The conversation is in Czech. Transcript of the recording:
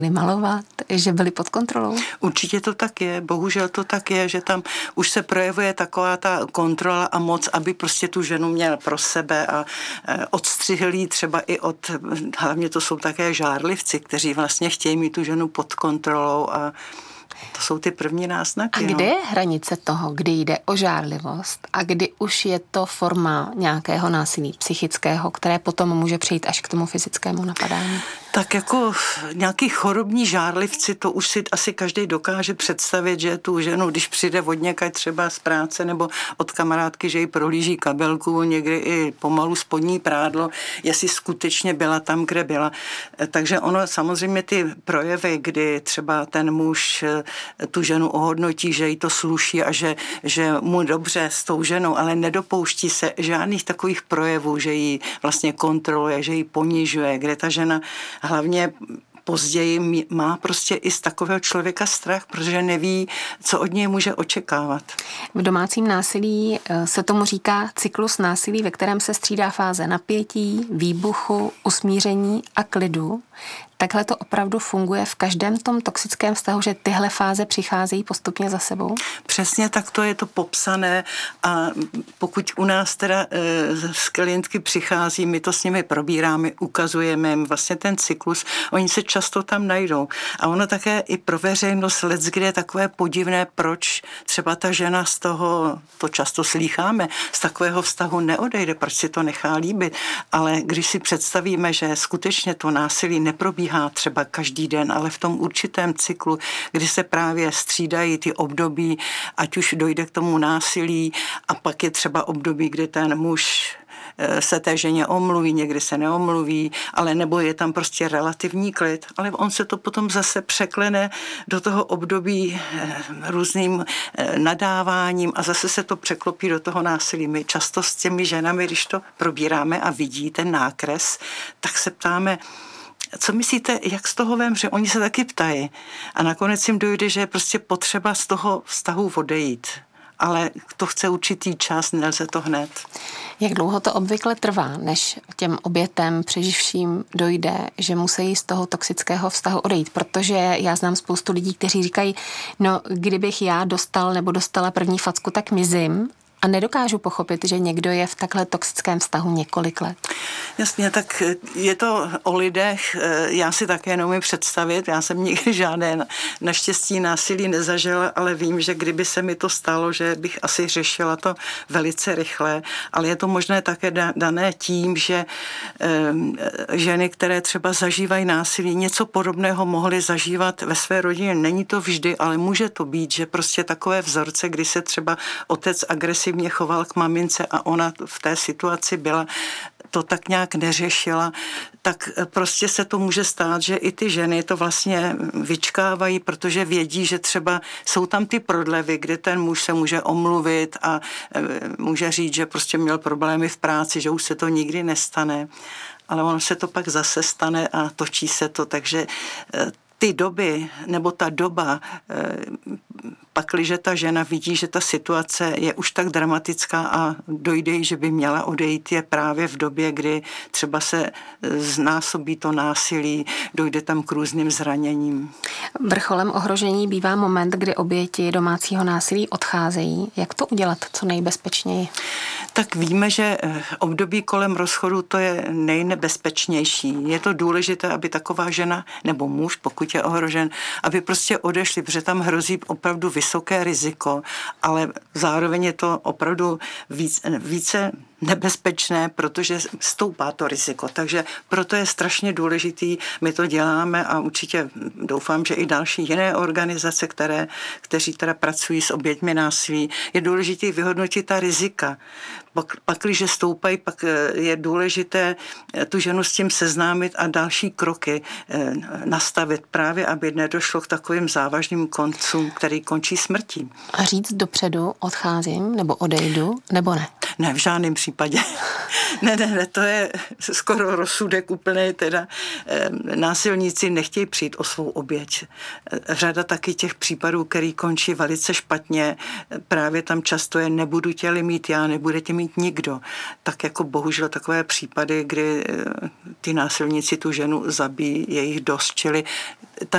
malovat, že byli pod kontrolou? Určitě to tak je, bohužel to tak je, že tam už se projevuje taková ta kontrola a moc, aby prostě tu ženu měl pro sebe a odstřihl jí třeba i od, hlavně to jsou také žárlivci, kteří vlastně chtějí mít tu ženu pod kontrolou a to jsou ty první náznaky. A kde je hranice toho, kdy jde o žárlivost a kdy už je to forma nějakého násilí psychického, které potom může přejít až k tomu fyzickému napadání? Tak jako nějaký chorobní žárlivci, to už si asi každý dokáže představit, že tu ženu, když přijde od někaď třeba z práce nebo od kamarádky, že jí prohlíží kabelku, někdy i pomalu spodní prádlo, jestli skutečně byla tam, kde byla. Takže ono samozřejmě ty projevy, kdy třeba ten muž tu ženu ohodnotí, že jí to sluší a že mu dobře s tou ženou, ale nedopouští se žádných takových projevů, že ji vlastně kontroluje, že ji ponižuje, kde ta žena hlavně později má prostě i z takového člověka strach, protože neví, co od něj může očekávat. V domácím násilí se tomu říká cyklus násilí, ve kterém se střídá fáze napětí, výbuchu, usmíření a klidu. Takhle to opravdu funguje v každém tom toxickém vztahu, že tyhle fáze přicházejí postupně za sebou? Přesně tak to je to popsané a pokud u nás teda z klientky přichází, my to s nimi probíráme, ukazujeme jim vlastně ten cyklus, oni se často tam najdou. A ono také i pro veřejnost leckdy je takové podivné, proč třeba ta žena z toho, to často slýcháme, z takového vztahu neodejde, proč si to nechá líbit. Ale když si představíme, že skutečně to násilí neprobíhá třeba každý den, ale v tom určitém cyklu, kdy se právě střídají ty období, ať už dojde k tomu násilí a pak je třeba období, kdy ten muž se té ženě omluví, někdy se neomluví, ale nebo je tam prostě relativní klid, ale on se to potom zase překlene do toho období různým nadáváním a zase se to překlopí do toho násilí. My často s těmi ženami, když to probíráme a vidí ten nákres, tak se ptáme, co myslíte, jak z toho vem, že oni se taky ptají a nakonec jim dojde, že je prostě potřeba z toho vztahu odejít. Ale to chce určitý čas, nelze to hned. Jak dlouho to obvykle trvá, než těm obětem přeživším dojde, že musí z toho toxického vztahu odejít? Protože já znám spoustu lidí, kteří říkají, no kdybych já dostal nebo dostala první facku, tak mizím. A nedokážu pochopit, že někdo je v takhle toxickém vztahu několik let. Jasně, tak je to o lidech, já si také neumím představit, já jsem nikdy žádné naštěstí násilí nezažila, ale vím, že kdyby se mi to stalo, že bych asi řešila to velice rychle, ale je to možné také dané tím, že ženy, které třeba zažívají násilí, něco podobného mohly zažívat ve své rodině. Není to vždy, ale může to být, že prostě takové vzorce, kdy se třeba otec agresivně choval k mamince a ona v té situaci byla, to tak nějak neřešila, tak prostě se to může stát, že i ty ženy to vlastně vyčkávají, protože vědí, že třeba jsou tam ty prodlevy, kde ten muž se může omluvit a může říct, že prostě měl problémy v práci, že už se to nikdy nestane, ale ono se to pak zase stane a točí se to, takže ty doby, nebo ta doba, pakliže ta žena vidí, že ta situace je už tak dramatická a dojde jí, že by měla odejít, je právě v době, kdy třeba se znásobí to násilí, dojde tam k různým zraněním. Vrcholem ohrožení bývá moment, kdy oběti domácího násilí odcházejí. Jak to udělat co nejbezpečněji? Tak víme, že období kolem rozchodu to je nejnebezpečnější. Je to důležité, aby taková žena nebo muž, pokud je ohrožen, aby prostě odešli, protože tam hrozí opravdu vysoké riziko, ale zároveň je to opravdu více nebezpečné, protože stoupá to riziko. Takže proto je strašně důležitý, my to děláme a určitě doufám, že i další jiné organizace, kteří teda pracují s oběťmi násilí, je důležité vyhodnotit ta rizika. Pak, když stoupají, pak je důležité tu ženu s tím seznámit a další kroky nastavit právě, aby nedošlo k takovým závažným koncům, který končí smrtí. A říct dopředu, odcházím, nebo odejdu, nebo ne? Ne, v žádném případě. Ne, to je skoro rozsudek úplně, teda násilníci nechtějí přijít o svou oběť. Řada taky těch případů, který končí velice špatně, právě tam často je nebudu tě mít já, nebudete mít mít nikdo. Tak jako bohužel takové případy, kdy ty násilníci tu ženu zabíjí, je jich dost, čili